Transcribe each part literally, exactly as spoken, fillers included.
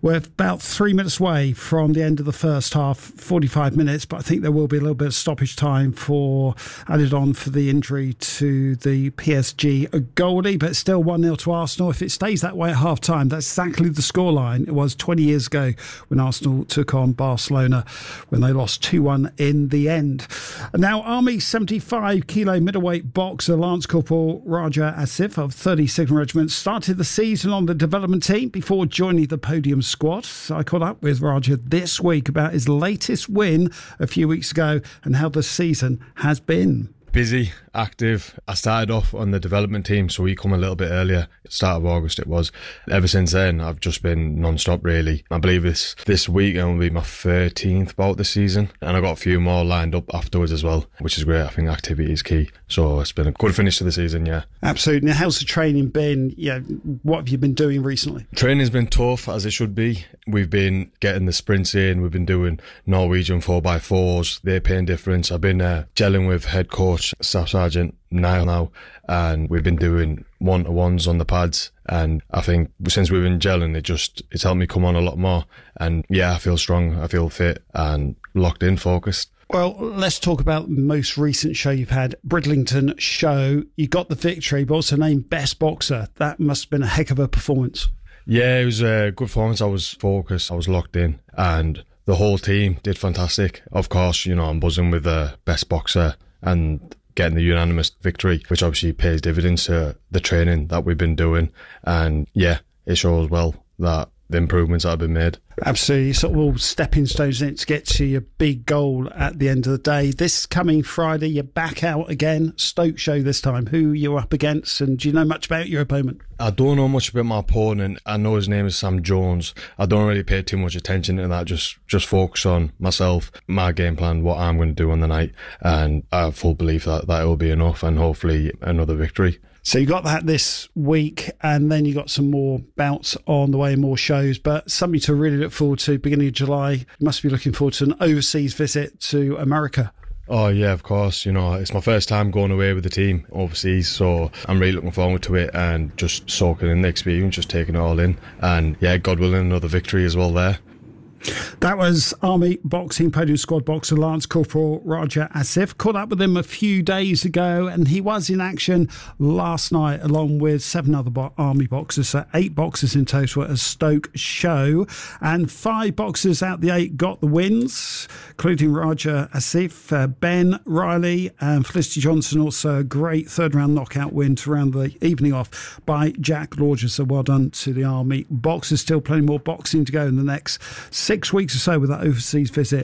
We're about three minutes away from the end of the first half, forty-five minutes, but I think there will be a little bit of stoppage time for added on for the injury to the P S G goalie, but still one nil to Arsenal. If it stays that way at half time, that's exactly the scoreline it was twenty years ago when Arsenal took on Barcelona when they lost two one in the end. And now Army seventy-five kilo middleweight boxer Lance Corporal Raja Asif of thirty-second Regiment started the season on the development team before joining the podium squad. I caught up with Raja this week about his latest win a few weeks ago and how the season has been. Busy, active. I started off on the development team, so we come a little bit earlier. Start of August it was. Ever since then, I've just been non-stop really. I believe this this weekend will be my thirteenth bout this season, and I've got a few more lined up afterwards as well, which is great. I think activity is key. So it's been a good finish to the season, yeah. Absolutely. Now, how's the training been? Yeah, what have you been doing recently? Training's been tough, as it should be. We've been getting the sprints in. We've been doing Norwegian four by fours. They're paying difference. I've been uh, gelling with head coach Staff Sergeant Niall now, and we've been doing one-to-ones on the pads, and I think since we've been gelling, it just it's helped me come on a lot more, and yeah, I feel strong, I feel fit and locked in, focused. Well, let's talk about the most recent show you've had, Bridlington Show. You got the victory, but also named Best Boxer. That must have been a heck of a performance. Yeah, it was a good performance. I was focused, I was locked in, and the whole team did fantastic. Of course, you know, I'm buzzing with the Best Boxer and getting the unanimous victory, which obviously pays dividends to the training that we've been doing. And yeah, it shows well that the improvements that have been made. Absolutely, sort of all stepping stones in it to get to your big goal at the end of the day. This coming Friday, you're back out again, Stoke show this time. Who you're up against, and do you know much about your opponent? I don't know much about my opponent. I know his name is Sam Jones. I don't really pay too much attention to that, just just focus on myself, my game plan, what I'm going to do on the night, and I have full belief that that will be enough, and hopefully another victory. So you got that this week, and then you got some more bouts on the way, more shows, but something to really look forward to beginning of July. You must be looking forward to an overseas visit to America. Oh yeah, of course. You know, it's my first time going away with the team overseas, so I'm really looking forward to it and just soaking in the experience, just taking it all in, and yeah, God willing, another victory as well there. That was Army Boxing Podium Squad boxer Lance Corporal Raja Asif. Caught up with him a few days ago, and he was in action last night along with seven other bo- Army boxers, so eight boxers in total at a Stoke show, and five boxers out the eight got the wins, including Raja Asif, uh, Ben Riley and Felicity Johnson. Also a great third round knockout win to round the evening off by Jack Lorger. So well done to the Army boxers. Still plenty more boxing to go in the next six weeks or so with that overseas visit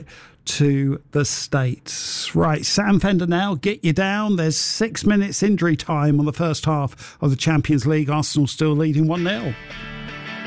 to the States. Right, Sam Fender now, get you down. There's six minutes injury time on the first half of the Champions League. Arsenal still leading one nil.